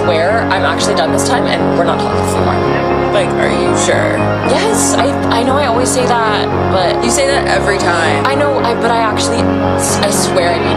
swear I'm actually done this time and we're not talking anymore. Like, are you sure? Yes, I know I always say that, but You say that every time. I know, but I swear I mean